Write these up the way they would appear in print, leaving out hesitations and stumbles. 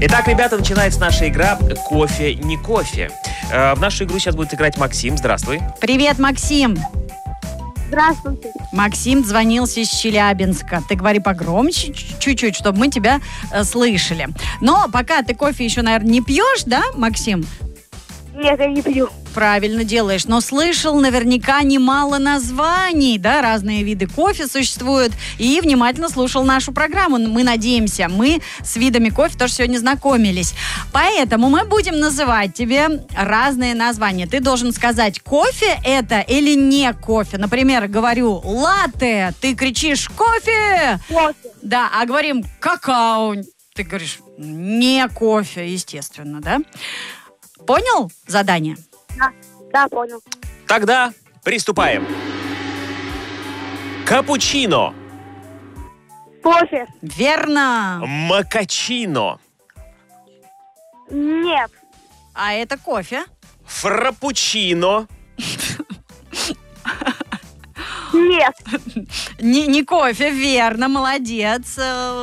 Итак, ребята, начинается наша игра «Кофе, не кофе». В нашу игру сейчас будет играть Максим. Здравствуй. Привет, Максим. Здравствуйте. Максим звонился из Челябинска. Ты говори погромче чуть-чуть, чтобы мы тебя слышали. Но пока ты кофе еще, наверное, не пьешь, да, Максим? Нет, я не пью. Правильно делаешь, но слышал наверняка немало названий, да, разные виды кофе существуют, и внимательно слушал нашу программу. Мы надеемся, мы с видами кофе тоже сегодня знакомились. Поэтому мы будем называть тебе разные названия. Ты должен сказать, кофе это или не кофе. Например, говорю латте, ты кричишь кофе. Кофе. Да, а говорим какао, ты говоришь не кофе, естественно, да? Понял задание? Да, понял. Тогда приступаем. Капучино. Кофе. Верно. Макачино. Нет. А это кофе? Фраппучино. Нет. Не кофе, верно, молодец.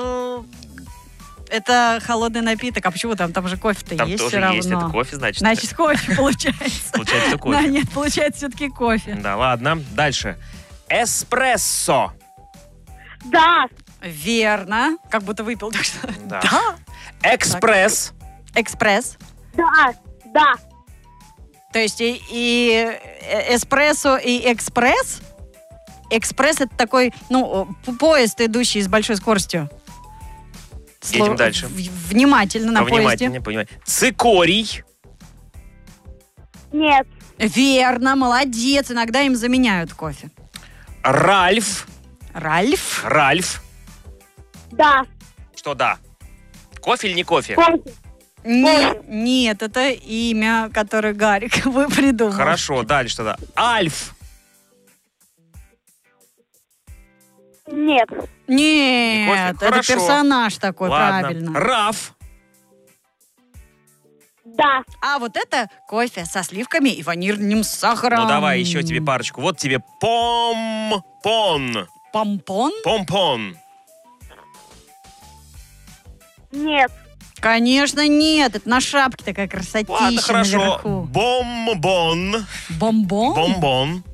Это холодный напиток. А почему там? Там же кофе-то Там есть тоже все равно. есть, это кофе, значит. Значит, кофе получается. Получается, Да, кофе. нет, получается все-таки кофе. Да, ладно. Дальше. Эспрессо. Да. Верно. Как будто выпил. Так что... Да. Да. Экспресс. Экспресс. Да. Да. То есть и эспрессо, и экспресс. Экспресс это такой, поезд, идущий с большой скоростью. Едем дальше. Внимательно на поезде. Повнимательнее, понимаете. Цикорий. Нет. Верно, молодец. Иногда им заменяют кофе. Ральф. Ральф. Ральф. Да. Что да? Кофе или не кофе? Кофе. Нет, это имя, которое Гарик вы придумал. Хорошо, дальше тогда. Альф. Нет. Нет, кофе? это Хорошо. персонаж такой, Ладно. правильно. Раф. Да. А вот это кофе со сливками и ванильным сахаром. Ну давай еще тебе парочку. Вот тебе помпон. Помпон? Помпон. Нет. Конечно, нет. Это на шапке такая красотища Ладно, хорошо. наверху. Бомбон. Бомбон? Бомбон.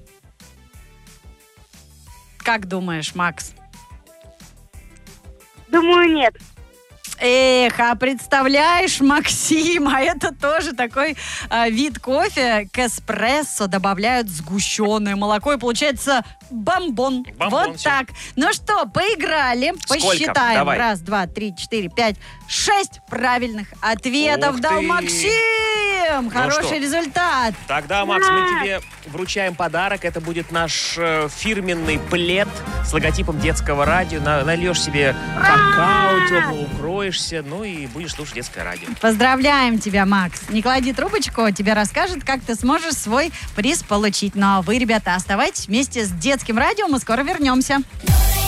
Как думаешь, Макс? Думаю, нет. Эх, а представляешь, Максим, а это тоже такой вид кофе. К эспрессо добавляют сгущенное молоко, и получается бомбон. Бомбон, Вот всё. так. Ну что, поиграли, Сколько? посчитаем. Давай. 1, 2, 3, 4, 5, 6 правильных ответов Ух дал ты. Максим. Хороший что? результат. Тогда, Макс, мы тебе вручаем подарок. Это будет наш фирменный плед с логотипом детского радио. Нальешь себе какао теплого, укроешься, ну и будешь слушать детское радио. Поздравляем тебя, Макс. Не клади трубочку, тебе расскажет, как ты сможешь свой приз получить. Ну а вы, ребята, оставайтесь вместе с детским радио, мы скоро вернемся.